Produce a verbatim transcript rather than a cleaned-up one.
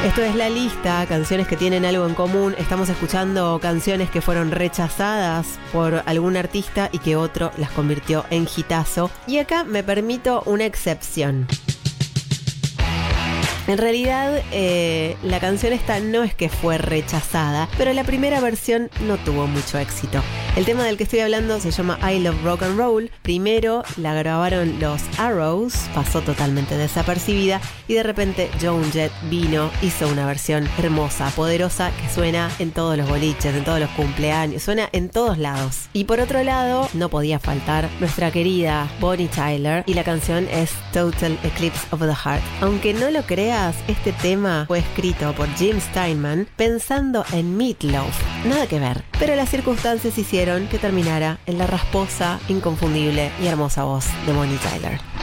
Esto es La Lista, canciones que tienen algo en común. Estamos escuchando canciones que fueron rechazadas por algún artista y que otro las convirtió en hitazo. Y acá me permito una excepción. En realidad, eh, la canción esta no es que fue rechazada, pero la primera versión no tuvo mucho éxito. El tema del que estoy hablando se llama I Love Rock and Roll. Primero la grabaron los Arrows, pasó totalmente desapercibida, y de repente Joan Jett vino, hizo una versión hermosa, poderosa, que suena en todos los boliches, en todos los cumpleaños, suena en todos lados. Y por otro lado, no podía faltar nuestra querida Bonnie Tyler, y la canción es Total Eclipse of the Heart. Aunque no lo creas, este tema fue escrito por Jim Steinman pensando en Meat Loaf. Nada que ver, pero las circunstancias hicieron que terminara en la rasposa, inconfundible y hermosa voz de Bonnie Tyler.